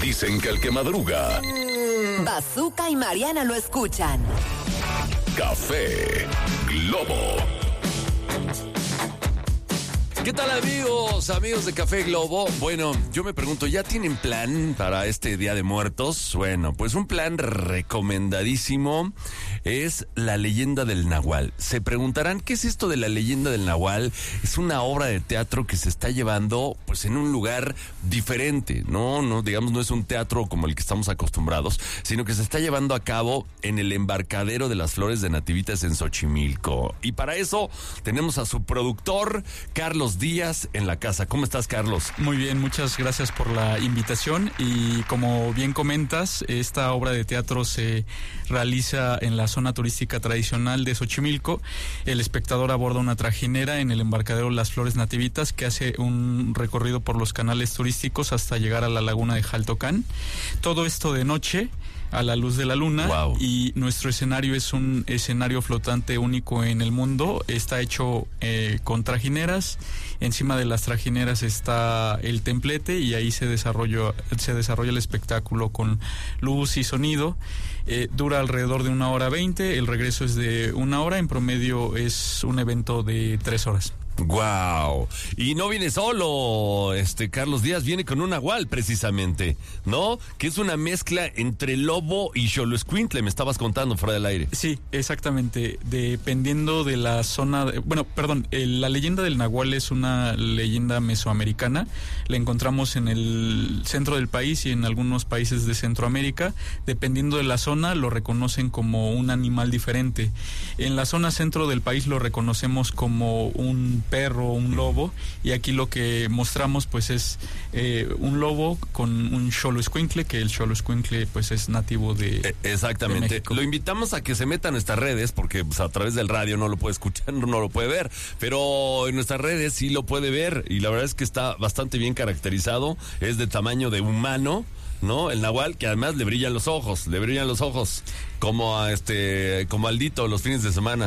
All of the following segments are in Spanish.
Dicen que el que madruga... Bazooka y Mariana lo escuchan. Café Globo. ¿Qué tal amigos de Café Globo? Bueno, yo me pregunto, ¿ya tienen plan para este Día de Muertos? Bueno, pues un plan recomendadísimo es La Leyenda del Nahual. Se preguntarán, ¿qué es esto de La Leyenda del Nahual? Es una obra de teatro que se está llevando pues en un lugar diferente, no digamos, no es un teatro como el que estamos acostumbrados, sino que se está llevando a cabo en el embarcadero de las Flores de Nativitas en Xochimilco. Y para eso tenemos a su productor, Carlos Díaz, en la casa. ¿Cómo estás, Carlos? Muy bien, muchas gracias por la invitación y como bien comentas, esta obra de teatro se realiza en la zona turística tradicional de Xochimilco. El espectador aborda una trajinera en el embarcadero Las Flores Nativitas que hace un recorrido por los canales turísticos hasta llegar a la laguna de Jaltocán. Todo esto de noche, a la luz de la luna. Wow. Y nuestro escenario es un escenario flotante único en el mundo. Está hecho con trajineras. Encima de las trajineras está el templete y ahí se desarrolla el espectáculo con luz y sonido. Dura alrededor de 1:20. El regreso es de 1 hora. En promedio es un evento de 3 horas. Wow. Y no viene solo, Carlos Díaz, viene con un nahual precisamente, ¿no? Que es una mezcla entre lobo y xoloescuintle, me estabas contando fuera del aire. Sí, exactamente. Dependiendo de la zona, la leyenda del nahual es una leyenda mesoamericana. La encontramos en el centro del país y en algunos países de Centroamérica. Dependiendo de la zona, lo reconocen como un animal diferente. En la zona centro del país lo reconocemos como un perro, un lobo, y aquí lo que mostramos pues es un lobo con un xoloescuintle, que el xoloescuintle pues es nativo de exactamente. De México. Lo invitamos a que se meta a nuestras redes, porque pues, a través del radio no lo puede escuchar, no lo puede ver, pero en nuestras redes sí lo puede ver, y la verdad es que está bastante bien caracterizado, es de tamaño de humano, ¿no? El nahual, que además le brillan los ojos, como a como Aldito los fines de semana.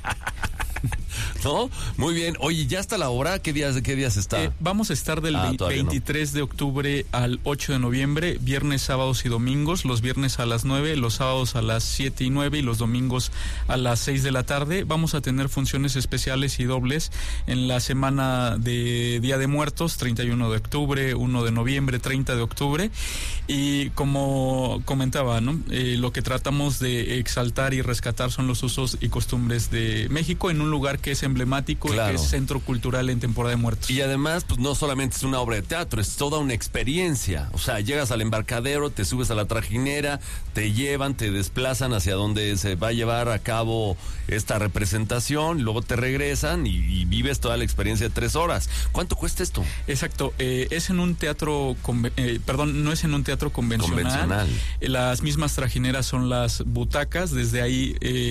¿No? Muy bien. Oye, ¿ya está la hora? ¿Qué días está? Vamos a estar del 23 de octubre al 8 de noviembre, viernes, sábados y domingos. Los viernes a las 9, los sábados a las 7:09 y los domingos a las 6 de la tarde. Vamos a tener funciones especiales y dobles en la semana de Día de Muertos, 31 de octubre, 1 de noviembre, 30 de octubre. Y como comentaba, ¿no? Lo que tratamos de exaltar y rescatar son los usos y costumbres de México en un lugar que es emblemático, claro, y que es centro cultural en temporada de muertos. Y además, pues no solamente es una obra de teatro, es toda una experiencia. O sea, llegas al embarcadero, te subes a la trajinera, te llevan, te desplazan hacia donde se va a llevar a cabo esta representación, luego te regresan y vives toda la experiencia de 3 horas. ¿Cuánto cuesta esto? Exacto, es en un teatro, no es en un teatro convencional. Las mismas trajineras son las butacas, desde ahí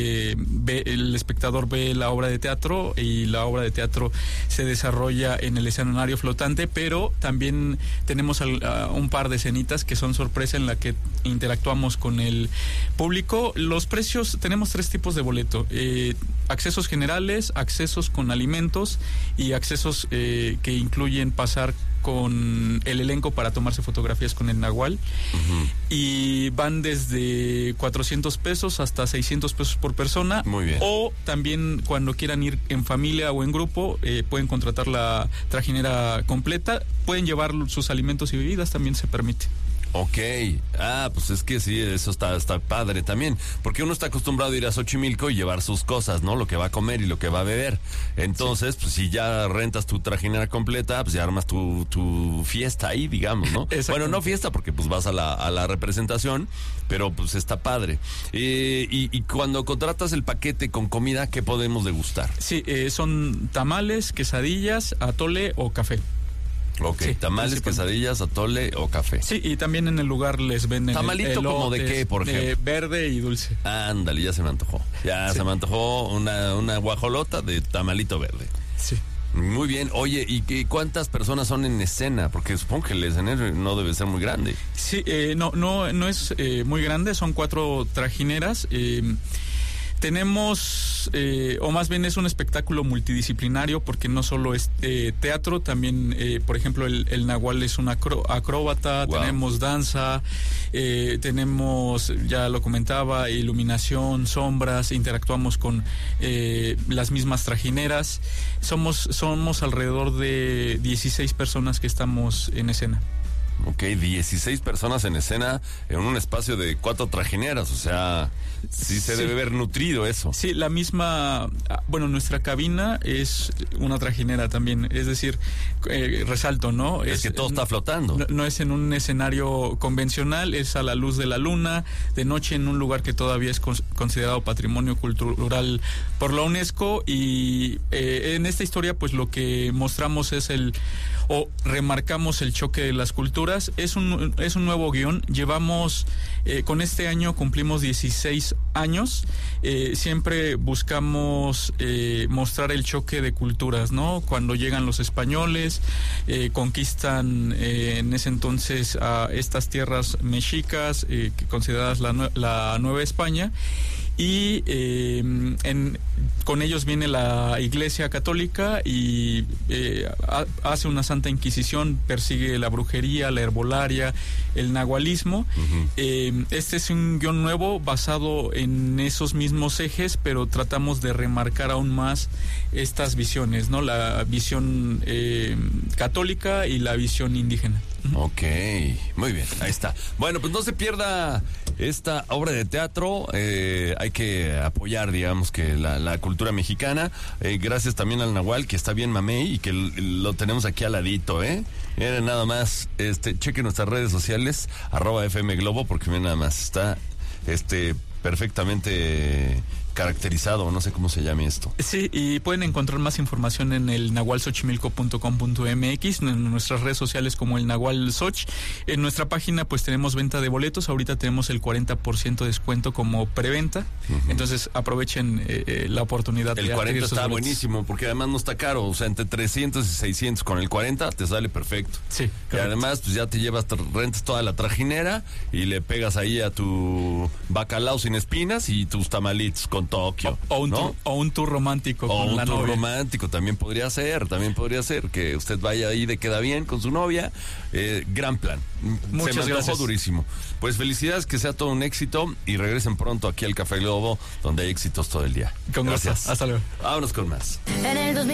el espectador ve la obra de teatro y la obra de teatro se desarrolla en el escenario flotante, pero también tenemos un par de escenitas que son sorpresa en la que interactuamos con el público. Los precios, tenemos 3 tipos de boleto, accesos generales, accesos con alimentos y accesos que incluyen pasar con el elenco para tomarse fotografías con el nahual. Uh-huh. Y van desde 400 pesos hasta 600 pesos por persona. Muy bien. O también cuando quieran ir en familia o en grupo, pueden contratar la trajinera completa, pueden llevar sus alimentos y bebidas, también se permite. Ok, pues es que sí, eso está padre también, porque uno está acostumbrado a ir a Xochimilco y llevar sus cosas, ¿no? Lo que va a comer y lo que va a beber. Entonces, sí, pues si ya rentas tu trajinera completa, pues ya armas tu fiesta ahí, digamos, ¿no? Bueno, no fiesta porque pues vas a la representación, pero pues está padre. Y cuando contratas el paquete con comida, ¿qué podemos degustar? Sí, son tamales, quesadillas, atole o café. Ok, sí, tamales, quesadillas, atole o café. Sí, y también en el lugar les venden tamalito como de qué, por ejemplo. Verde y dulce. Ándale, ya se me antojó. Se me antojó una guajolota de tamalito verde. Sí. Muy bien. Oye, ¿y cuántas personas son en escena? Porque supongo que el escenario no debe ser muy grande. Sí, no es muy grande, son 4 trajineras. Tenemos, o más bien es un espectáculo multidisciplinario, porque no solo es teatro, también, por ejemplo, el Nahual es un acróbata, wow. Tenemos danza, tenemos, ya lo comentaba, iluminación, sombras, interactuamos con las mismas trajineras. Somos alrededor de 16 personas que estamos en escena. Ok, 16 personas en escena en un espacio de 4 trajineras, o sea, sí se debe ver nutrido eso. Sí, la misma, bueno, nuestra cabina es una trajinera también, es decir, resalto, ¿no? Es que todo está flotando. No es en un escenario convencional, es a la luz de la luna, de noche en un lugar que todavía es considerado patrimonio cultural por la UNESCO, y en esta historia pues lo que mostramos es remarcamos el choque de las culturas. Es un nuevo guión. Llevamos, con este año cumplimos 16 años. Siempre buscamos mostrar el choque de culturas, ¿no? Cuando llegan los españoles, conquistan en ese entonces a estas tierras mexicas, consideradas la Nueva España. Y con ellos viene la Iglesia Católica y hace una Santa Inquisición, persigue la brujería, la herbolaria, el nahualismo. Uh-huh. Este es un guión nuevo basado en esos mismos ejes, pero tratamos de remarcar aún más estas visiones, ¿no? La visión católica y la visión indígena. Ok, muy bien, ahí está. Bueno, pues no se pierda esta obra de teatro. Hay que apoyar, digamos, que la cultura mexicana. Gracias también al Nahual, que está bien mamey y que lo tenemos aquí al ladito, Miren nada más, chequen nuestras redes sociales, @FM Globo, porque miren nada más, está perfectamente caracterizado, no sé cómo se llame esto. Sí, y pueden encontrar más información en el nahualsochimilco.com.mx, en nuestras redes sociales como el Nahual Soch. En nuestra página pues tenemos venta de boletos, ahorita tenemos el 40% de descuento como preventa, uh-huh. Entonces aprovechen la oportunidad. El 40 está buenísimo, porque además no está caro, o sea, entre 300 y 600, con el 40 te sale perfecto. Sí, correcto. Y además pues ya te llevas, rentas toda la trajinera y le pegas ahí a tu bacalao sin espinas y tus tamalitos con Tokio. O un tour romántico con la novia. O un tour romántico también podría ser, que usted vaya ahí de queda bien con su novia. Gran plan. Muchas gracias. Durísimo. Pues felicidades, que sea todo un éxito y regresen pronto aquí al Café Globo, donde hay éxitos todo el día. Con gracias. Hasta luego. Vámonos con más.